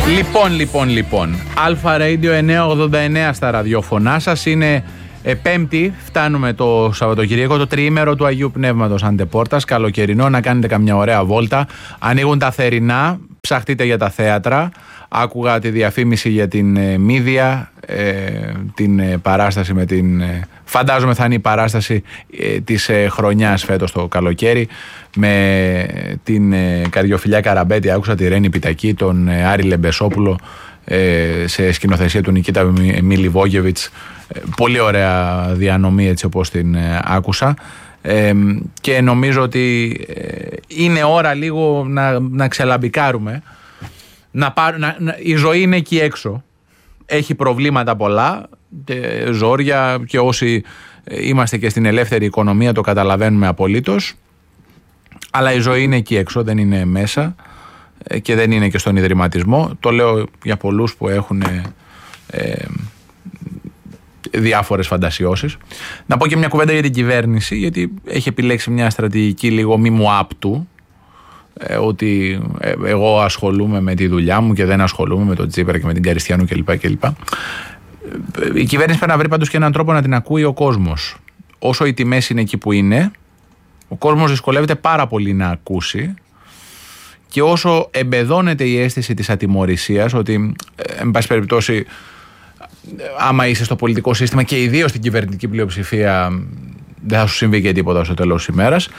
Λοιπόν. Αλφα Radio 989 στα ραδιόφωνά σας. Είναι Πέμπτη, φτάνουμε το Σαββατοκύριακο, το τριήμερο του Αγίου Πνεύματος Αντεπόρτας. Καλοκαιρινό, να κάνετε καμιά ωραία βόλτα. Ανοίγουν τα θερινά, ψαχτείτε για τα θέατρα. Άκουγα τη διαφήμιση για την Μύδια, την παράσταση με την... Φαντάζομαι θα είναι η παράσταση της χρονιάς φέτος το καλοκαίρι, με την Καρδιοφιλιά Καραμπέτη. Άκουσα τη Ρένη Πιτακή, τον Άρη Λεμπεσόπουλο, σε σκηνοθεσία του Νικήτα Μιλιβόγεβιτς. Πολύ ωραία διανομή, έτσι όπως την άκουσα, και νομίζω ότι είναι ώρα λίγο να ξελαμπικάρουμε. Η ζωή είναι εκεί έξω, έχει προβλήματα πολλά και ζόρια, και όσοι είμαστε και στην ελεύθερη οικονομία το καταλαβαίνουμε απολύτως, αλλά η ζωή είναι εκεί έξω, δεν είναι μέσα και δεν είναι και στον ιδρυματισμό. Το λέω για πολλούς που έχουν διάφορες φαντασιώσεις. Να πω και μια κουβέντα για την κυβέρνηση, γιατί έχει επιλέξει μια στρατηγική λίγο μη μου άπτου, ότι εγώ ασχολούμαι με τη δουλειά μου και δεν ασχολούμαι με τον Τσίπρα και με την Καριστιανού κλπ. Η κυβέρνηση πρέπει να βρει πάντως και έναν τρόπο να την ακούει ο κόσμος. Όσο οι τιμές είναι εκεί που είναι, ο κόσμος δυσκολεύεται πάρα πολύ να ακούσει, και όσο εμπεδώνεται η αίσθηση της ατιμωρησίας, ότι εν πάση περιπτώσει, άμα είσαι στο πολιτικό σύστημα και ιδίως στην κυβερνητική πλειοψηφία, δεν θα σου συμβεί και τίποτα στο τέλος της ημέρας,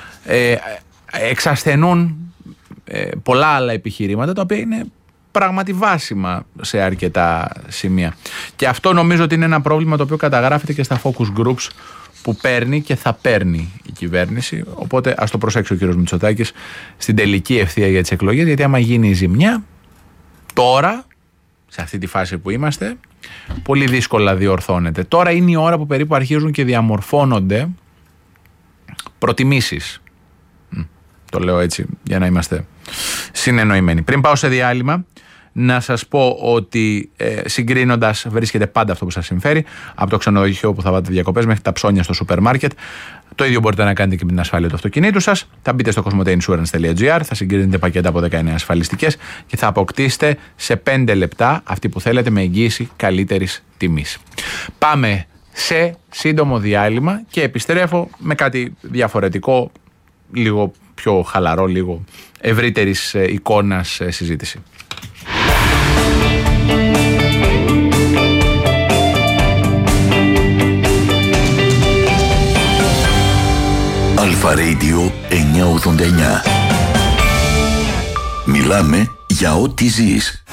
εξασθενούν πολλά άλλα επιχειρήματα, τα οποία είναι πράγματι βάσιμα σε αρκετά σημεία. Και αυτό νομίζω ότι είναι ένα πρόβλημα το οποίο καταγράφεται και στα focus groups που παίρνει και θα παίρνει η κυβέρνηση. Οπότε ας το προσέξει ο κύριος Μητσοτάκης στην τελική ευθεία για τις εκλογές, γιατί άμα γίνει η ζημιά τώρα, σε αυτή τη φάση που είμαστε, πολύ δύσκολα διορθώνεται. Τώρα είναι η ώρα που περίπου αρχίζουν και διαμορφώνονται προτιμήσεις. Το λέω έτσι για να είμαστε συνεννοημένοι. Πριν πάω σε διάλειμμα, να σας πω ότι συγκρίνοντας βρίσκεται πάντα αυτό που σας συμφέρει, από το ξενοδοχείο που θα πάτε διακοπές μέχρι τα ψώνια στο σούπερ μάρκετ. Το ίδιο μπορείτε να κάνετε και με την ασφάλεια του αυτοκινήτου σας. Θα μπείτε στο cosmoteinsurance.gr, θα συγκρίνετε πακέτα από 19 ασφαλιστικές και θα αποκτήσετε σε 5 λεπτά αυτή που θέλετε, με εγγύηση καλύτερης τιμής. Πάμε σε σύντομο διάλειμμα και επιστρέφω με κάτι διαφορετικό, λίγο πιο χαλαρό, λίγο ευρύτερης εικόνας συζήτηση. Αλφα Radio 989. Μιλάμε για ό,τι ζεις.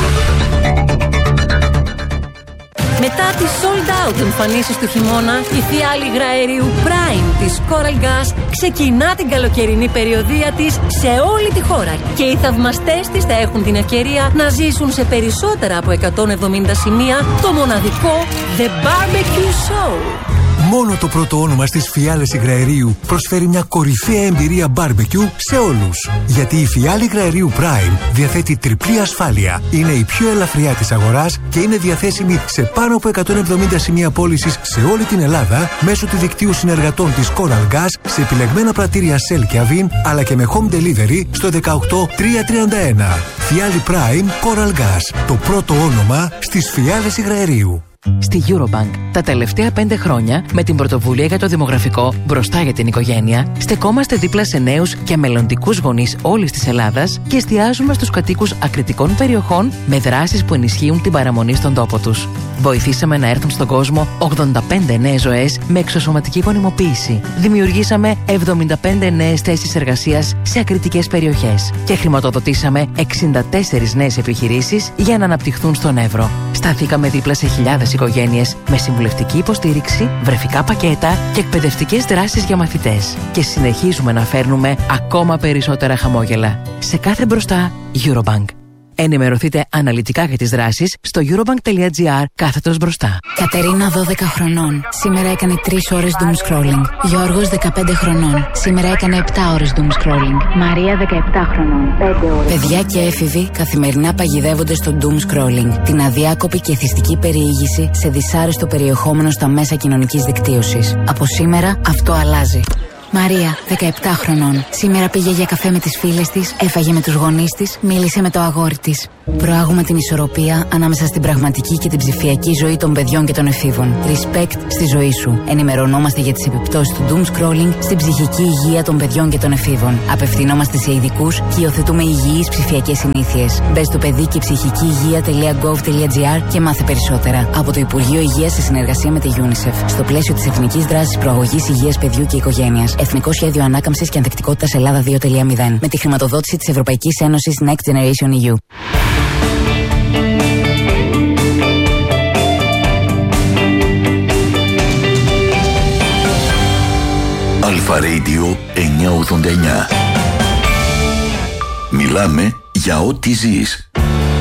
Μετά τις sold out εμφανίσεις του χειμώνα, η φιάλη υγραερίου Prime της Coral Gas ξεκινά την καλοκαιρινή περιοδεία της σε όλη τη χώρα, και οι θαυμαστές της θα έχουν την ευκαιρία να ζήσουν σε περισσότερα από 170 σημεία το μοναδικό The Barbecue Show. Μόνο το πρώτο όνομα στις φιάλες υγραερίου προσφέρει μια κορυφαία εμπειρία barbecue σε όλους. Γιατί η φιάλη υγραερίου Prime διαθέτει τριπλή ασφάλεια. Είναι η πιο ελαφριά της αγοράς και είναι διαθέσιμη σε πάνω από 170 σημεία πώλησης σε όλη την Ελλάδα, μέσω του δικτύου συνεργατών της Coral Gas σε επιλεγμένα πρατήρια Shell και Avin, αλλά και με home delivery στο 18331. Φιάλη Prime Coral Gas. Το πρώτο όνομα στις φιάλες υγραερίου. Στη Eurobank, τα τελευταία 5 χρόνια, με την πρωτοβουλία για το δημογραφικό μπροστά για την οικογένεια, στεκόμαστε δίπλα σε νέους και μελλοντικούς γονείς όλης της Ελλάδας και εστιάζουμε στους κατοίκους ακριτικών περιοχών με δράσεις που ενισχύουν την παραμονή στον τόπο τους. Βοηθήσαμε να έρθουν στον κόσμο 85 νέες ζωές με εξωσωματική γονιμοποίηση. Δημιουργήσαμε 75 νέες θέσεις εργασίας σε ακριτικές περιοχές και χρηματοδοτήσαμε 64 νέες επιχειρήσεις για να αναπτυχθούν στον Εύρο. Σταθήκαμε δίπλα σε χιλιάδες οικογένειες με συμβουλευτική υποστήριξη, βρεφικά πακέτα και εκπαιδευτικές δράσεις για μαθητές. Και συνεχίζουμε να φέρνουμε ακόμα περισσότερα χαμόγελα. Σε κάθε μπροστά, Eurobank. Ενημερωθείτε αναλυτικά για τις δράσεις στο eurobank.gr/μπροστά. Κατερίνα, 12 χρονών. Σήμερα έκανε 3 ώρες doom scrolling. Γιώργος, 15 χρονών. Σήμερα έκανε 7 ώρες doom scrolling. Μαρία, 17 χρονών. 5 ώρες. Παιδιά και έφηβοι καθημερινά παγιδεύονται στο doom scrolling, την αδιάκοπη και εθιστική περιήγηση σε δυσάρεστο περιεχόμενο στα μέσα κοινωνικής δικτύωσης. Από σήμερα αυτό αλλάζει. Μαρία, 17 χρονών. Σήμερα πήγε για καφέ με τις φίλες της, έφαγε με τους γονείς της, μίλησε με το αγόρι της. Προάγουμε την ισορροπία ανάμεσα στην πραγματική και την ψηφιακή ζωή των παιδιών και των εφήβων. Respect στη ζωή σου. Ενημερωνόμαστε για τις επιπτώσεις του doom scrolling στην ψυχική υγεία των παιδιών και των εφήβων. Απευθυνόμαστε σε ειδικούς και υιοθετούμε υγιείς ψηφιακές συνήθειες. Μπες στο παιδί και ψυχική υγεία.gov.gr και μάθε περισσότερα. Από το Υπουργείο Υγείας σε συνεργασία με τη UNICEF. Στο πλαίσιο της Εθνικής Δράσης Προαγωγής Υγείας Παιδιού και Οικογένειας. Εθνικό Σχέδιο Ανάκαμψης και Ανθεκτικότητας Ελλάδα 2.0. Με τη χρηματοδότηση της Ευρωπαϊκής Ένωσης Next Generation EU. Αλφα Radio 989. Μιλάμε για ό,τι ζεις.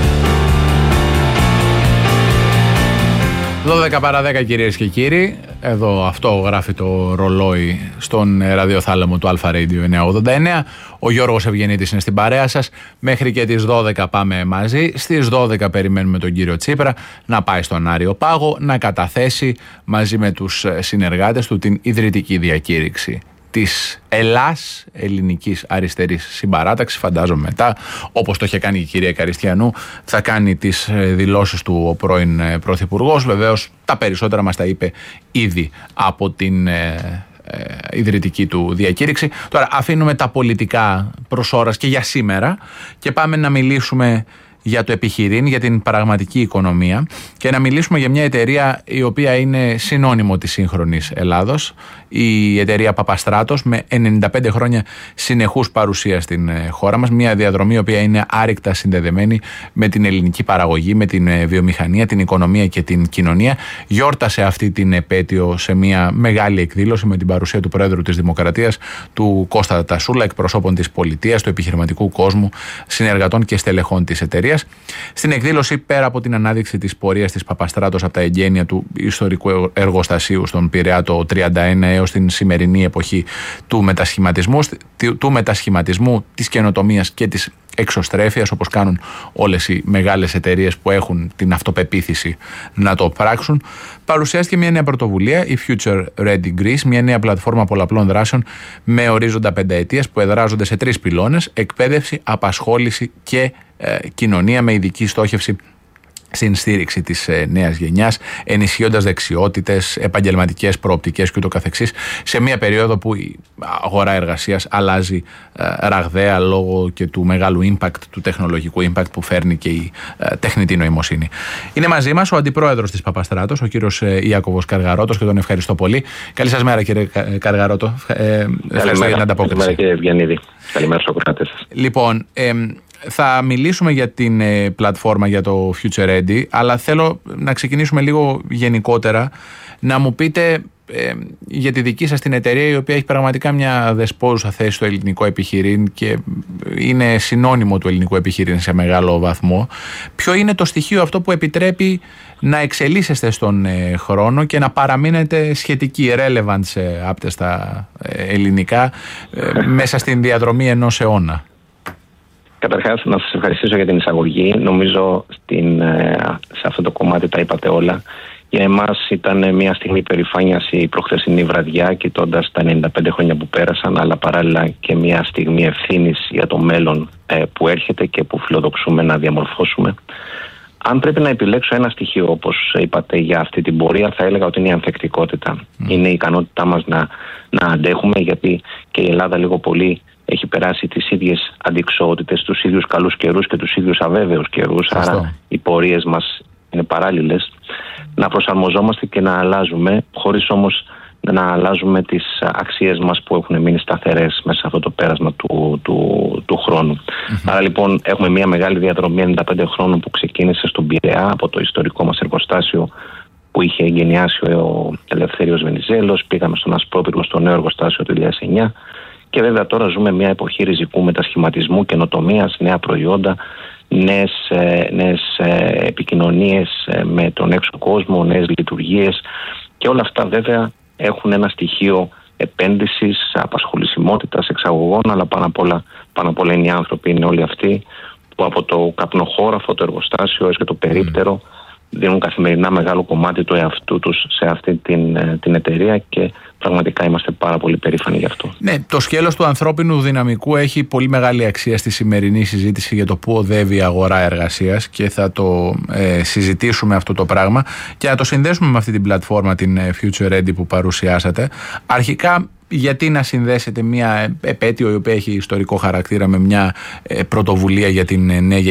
12 παρά 10 κυρίες και κύριοι, εδώ αυτό γράφει το ρολόι στον ραδιοθάλαμο του Αλφα Radio 989. Ο Γιώργος Ευγενίτης είναι στην παρέα σας. Μέχρι και τις 12 πάμε μαζί. Στις 12 περιμένουμε τον κύριο Τσίπρα να πάει στον Άριο Πάγο να καταθέσει μαζί με τους συνεργάτες του την ιδρυτική διακήρυξη της Ελλάς, Ελληνικής Αριστερής Συμπαράταξης. Φαντάζομαι μετά, όπως το είχε κάνει η κυρία Καριστιανού, θα κάνει τις δηλώσεις του ο πρώην Πρωθυπουργός. Βεβαίως τα περισσότερα μας τα είπε ήδη από την ιδρυτική του διακήρυξη. Τώρα αφήνουμε τα πολιτικά προς ώρας και για σήμερα και πάμε να μιλήσουμε για το επιχειρήν, για την πραγματική οικονομία και να μιλήσουμε για μια εταιρεία η οποία είναι συνώνυμο της σύγχρονης Ελλάδος, η εταιρεία Παπαστράτος, με 95 χρόνια συνεχούς παρουσία στην χώρα μας, μια διαδρομή η οποία είναι άρρηκτα συνδεδεμένη με την ελληνική παραγωγή, με την βιομηχανία, την οικονομία και την κοινωνία. Γιόρτασε αυτή την επέτειο σε μια μεγάλη εκδήλωση με την παρουσία του Πρόεδρου της Δημοκρατίας, του Κώστα Τασούλα, εκπροσώπων της πολιτείας, του επιχειρηματικού κόσμου, συνεργατών και στελεχών της εταιρείας. Στην εκδήλωση, πέρα από την ανάδειξη της πορείας της Παπαστράτος από τα εγγένεια του ιστορικού εργοστασίου στον Πειραιά το 1931 έως την σημερινή εποχή του μετασχηματισμού, της καινοτομίας και της εξωστρέφειας, όπως κάνουν όλες οι μεγάλες εταιρείες που έχουν την αυτοπεποίθηση να το πράξουν, παρουσιάστηκε μια νέα πρωτοβουλία, η Future Ready Greece, μια νέα πλατφόρμα πολλαπλών δράσεων με ορίζοντα πενταετίας που εδράζονται σε 3 πυλώνες: εκπαίδευση, απασχόληση και κοινωνία, με ειδική στόχευση στην στήριξη της νέας γενιάς, ενισχύοντας δεξιότητες, επαγγελματικές προοπτικές και ούτω καθεξής, σε μια περίοδο που η αγορά εργασίας αλλάζει ραγδαία λόγω και του μεγάλου impact, του τεχνολογικού impact που φέρνει και η τεχνητή νοημοσύνη. Είναι μαζί μας ο αντιπρόεδρος της Παπαστράτος, ο κύριος Ιάκωβος Καργαρώτος, και τον ευχαριστώ πολύ. Καλή σας μέρα, κύριε Καργαρώτο. Ευχαριστώ για την ανταπόκριση. Καλημέρα, κύριε Ευγενίδη. Καλημέρα στους ακροατές σας. Λοιπόν, θα μιλήσουμε για την πλατφόρμα, για το Future Ready, αλλά θέλω να ξεκινήσουμε λίγο γενικότερα, να μου πείτε για τη δική σας την εταιρεία, η οποία έχει πραγματικά μια δεσπόζουσα θέση στο ελληνικό επιχειρήν και είναι συνώνυμο του ελληνικού επιχειρήν σε μεγάλο βαθμό. Ποιο είναι το στοιχείο αυτό που επιτρέπει να εξελίσσεστε στον χρόνο και να παραμείνετε σχετικοί, relevant σε άπτεστα ελληνικά, μέσα στην διαδρομή ενός αιώνα? Καταρχάς, να σας ευχαριστήσω για την εισαγωγή. Νομίζω σε αυτό το κομμάτι τα είπατε όλα. Για εμάς ήταν μια στιγμή περηφάνειας η προχθεσινή βραδιά, κοιτώντας τα 95 χρόνια που πέρασαν, αλλά παράλληλα και μια στιγμή ευθύνης για το μέλλον που έρχεται και που φιλοδοξούμε να διαμορφώσουμε. Αν πρέπει να επιλέξω ένα στοιχείο, όπως είπατε, για αυτή την πορεία, θα έλεγα ότι είναι η ανθεκτικότητα. Είναι η ικανότητά μας να αντέχουμε, γιατί και η Ελλάδα λίγο πολύ έχει περάσει τις ίδιες αντιξότητες, τους ίδιους καλούς καιρούς και τους ίδιους αβέβαιους καιρούς. Άρα οι πορείες μας είναι παράλληλες. Να προσαρμοζόμαστε και να αλλάζουμε, χωρίς όμως να αλλάζουμε τις αξίες μας που έχουν μείνει σταθερές μέσα σε αυτό το πέρασμα του χρόνου. Άρα λοιπόν έχουμε μια μεγάλη διαδρομή 95 χρόνων που ξεκίνησε στον Πειραιά από το ιστορικό μας εργοστάσιο που είχε εγκαινιάσει ο Ελευθέριος Βενιζέλος. Πήγαμε στον Ασπρόπυργο, στο νέο εργοστάσιο του 2009. Και βέβαια τώρα ζούμε μια εποχή ριζικού μετασχηματισμού, καινοτομίας, νέα προϊόντα, νέες επικοινωνίες με τον έξω κόσμο, νέες λειτουργίες, και όλα αυτά βέβαια έχουν ένα στοιχείο επένδυσης, απασχολησιμότητας, εξαγωγών, αλλά πάνω απ' όλα είναι οι άνθρωποι, είναι όλοι αυτοί που από το καπνοχώραφο, το εργοστάσιο έως και το περίπτερο δίνουν καθημερινά μεγάλο κομμάτι του εαυτού τους σε αυτή την εταιρεία και πραγματικά είμαστε πάρα πολύ περήφανοι γι' αυτό. Ναι, το σκέλος του ανθρώπινου δυναμικού έχει πολύ μεγάλη αξία στη σημερινή συζήτηση για το πού οδεύει η αγορά εργασίας και θα το συζητήσουμε αυτό το πράγμα και να το συνδέσουμε με αυτή την πλατφόρμα, την Future Ready που παρουσιάσατε. Αρχικά, γιατί να συνδέσετε μια επέτειο η οποία έχει ιστορικό χαρακτήρα με μια πρωτοβουλία για την νέα